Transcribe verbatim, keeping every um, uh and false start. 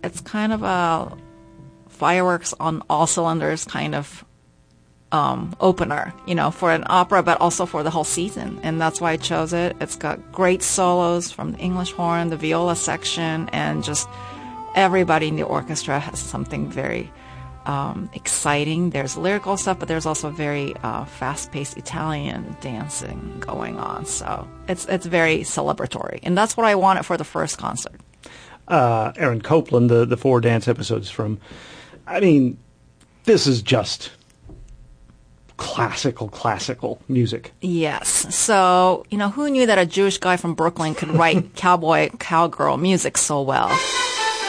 it's kind of a fireworks on all cylinders kind of um, opener, you know, for an opera, but also for the whole season. And that's why I chose it. It's got great solos from the English horn, the viola section, and just everybody in the orchestra has something very um, exciting. There's lyrical stuff, but there's also very uh, fast-paced Italian dancing going on. So it's it's very celebratory. And that's what I wanted for the first concert. Uh, Aaron Copland, the, the four dance episodes from, I mean, this is just classical, classical music. Yes. So, you know, who knew that a Jewish guy from Brooklyn could write cowboy, cowgirl music so well?